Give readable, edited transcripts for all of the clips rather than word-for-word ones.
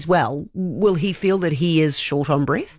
he's well, will he feel that he is short on breath?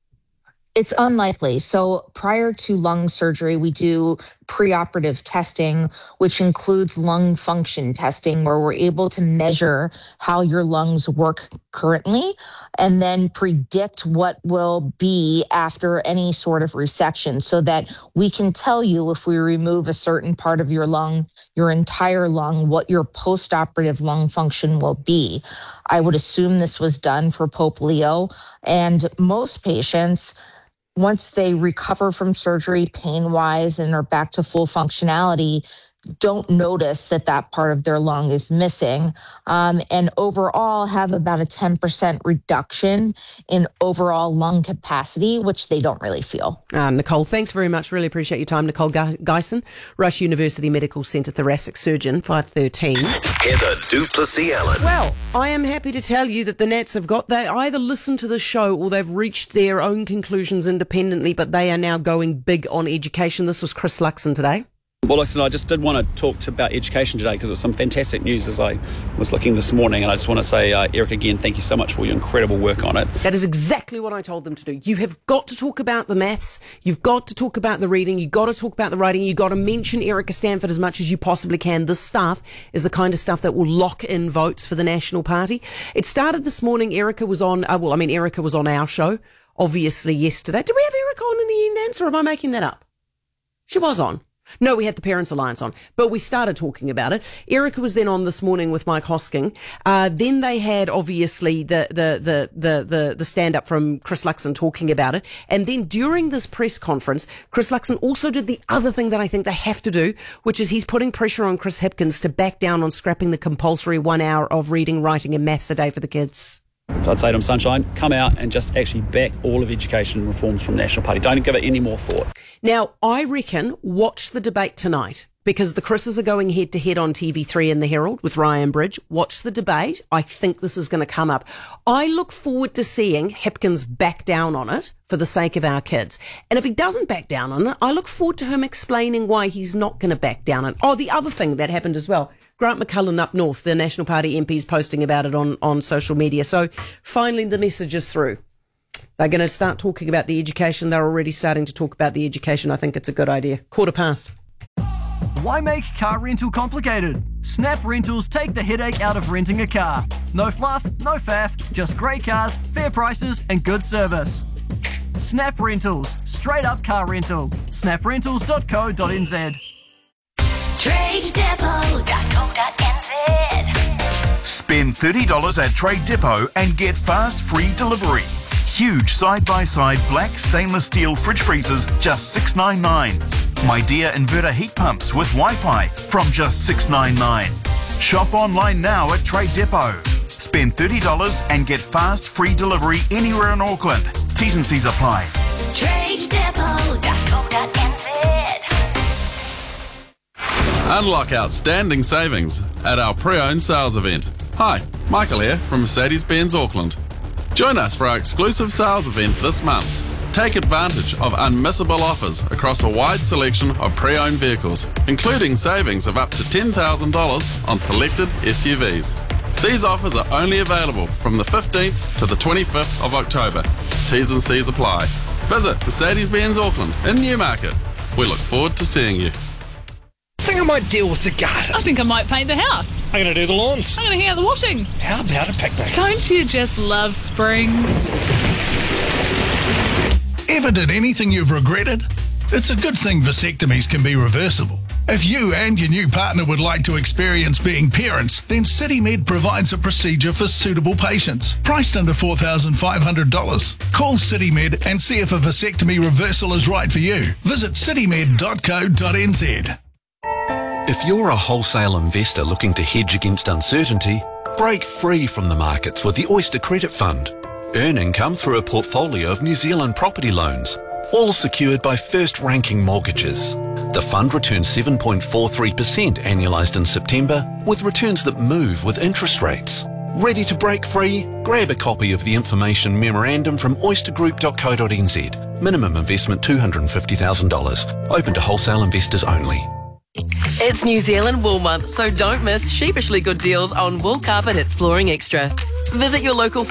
It's unlikely. So prior to lung surgery, we do preoperative testing, which includes lung function testing, where we're able to measure how your lungs work currently and then predict what will be after any sort of resection, so that we can tell you, if we remove a certain part of your lung, your entire lung, what your postoperative lung function will be. I would assume this was done for Pope Leo, and most patients, once they recover from surgery pain-wise and are back to full functionality, don't notice that that part of their lung is missing, and overall have about a 10% reduction in overall lung capacity, which they don't really feel. Nicole, thanks very much. Really appreciate your time. Nicole Geisen, Rush University Medical Centre thoracic surgeon, 513. Heather du Plessis-Allen. Well, I am happy to tell you that the Nats they either listened to the show or they've reached their own conclusions independently, but they are now going big on education. This was Chris Luxon today. Well, listen, I just did want to talk about education today because it was some fantastic news as I was looking this morning, and I just want to say, Eric, again, thank you so much for your incredible work on it. That is exactly what I told them to do. You have got to talk about the maths, you've got to talk about the reading, you've got to talk about the writing, you've got to mention Erica Stanford as much as you possibly can. This stuff is the kind of stuff that will lock in votes for the National Party. It started this morning. Erica was on, Erica was on our show, obviously, yesterday. Did we have Erica on in the end, Nance, or am I making that up? She was on. No, we had the Parents Alliance on, but we started talking about it. Erica was then on this morning with Mike Hosking. Then they had obviously the stand up from Chris Luxon talking about it. And then during this press conference, Chris Luxon also did the other thing that I think they have to do, which is he's putting pressure on Chris Hipkins to back down on scrapping the compulsory 1 hour of reading, writing and maths a day for the kids. So I'd say to him, Sunshine, come out and just actually back all of education reforms from National Party. Don't give it any more thought. Now, I reckon watch the debate tonight, because the Chris's are going head-to-head on TV3 and the Herald with Ryan Bridge. Watch the debate. I think this is going to come up. I look forward to seeing Hipkins back down on it for the sake of our kids. And if he doesn't back down on it, I look forward to him explaining why he's not going to back down on it. Oh, the other thing that happened as well, Grant McCullen up north, the National Party MP's posting about it on social media. So finally the message is through. They're going to start talking about the education. They're already starting to talk about the education. I think it's a good idea. 15:15. Why make car rental complicated? Snap Rentals take the headache out of renting a car. No fluff, no faff, just great cars, fair prices and good service. Snap Rentals, straight up car rental. snaprentals.co.nz. TradeDepot.co.nz. Spend $30 at Trade Depot and get fast free delivery. Huge side-by-side black stainless steel fridge freezers, just $6.99. My Dear inverter heat pumps with Wi-Fi from just $6.99. Shop online now at Trade Depot. Spend $30 and get fast free delivery anywhere in Auckland. T's and C's apply. TradeDepot.co.nz. Unlock outstanding savings at our pre-owned sales event. Hi, Michael here from Mercedes-Benz Auckland. Join us for our exclusive sales event this month. Take advantage of unmissable offers across a wide selection of pre-owned vehicles, including savings of up to $10,000 on selected SUVs. These offers are only available from the 15th to the 25th of October. T's and C's apply. Visit Mercedes-Benz Auckland in Newmarket. We look forward to seeing you. I think I might deal with the garden. I think I might paint the house. I'm going to do the lawns. I'm going to hang out the washing. How about a picnic? Don't you just love spring? Ever did anything you've regretted? It's a good thing vasectomies can be reversible. If you and your new partner would like to experience being parents, then CityMed provides a procedure for suitable patients, priced under $4,500. Call CityMed and see if a vasectomy reversal is right for you. Visit citymed.co.nz. If you're a wholesale investor looking to hedge against uncertainty, break free from the markets with the Oyster Credit Fund. Earn income through a portfolio of New Zealand property loans, all secured by first-ranking mortgages. The fund returns 7.43% annualised in September, with returns that move with interest rates. Ready to break free? Grab a copy of the information memorandum from oystergroup.co.nz. Minimum investment $250,000. Open to wholesale investors only. It's New Zealand Wool Month, so don't miss sheepishly good deals on wool carpet at Flooring Extra. Visit your local